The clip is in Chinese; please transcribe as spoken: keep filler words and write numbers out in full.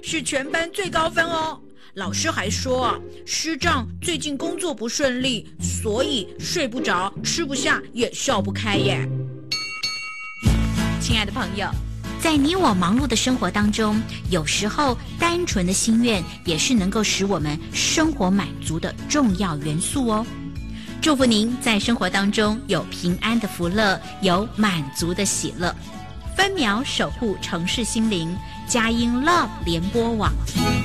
是全班最高分哦。老师还说啊，师丈最近工作不顺利，所以睡不着、吃不下，也笑不开耶。 亲爱的朋友，在你我忙碌的生活当中，有时候单纯的心愿也是能够使我们生活满足的重要元素哦。祝福您在生活当中有平安的福乐，有满足的喜乐。分秒守护城市心灵，佳音 Love 联播网。